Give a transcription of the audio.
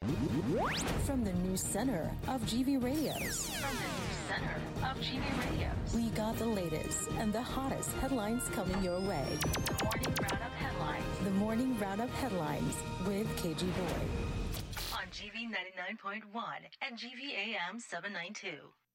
From the news center of GV Radios. We got the latest and the hottest headlines coming your way. The Morning Roundup Headlines with KG Boy. On GV 99.1 and GV AM 792.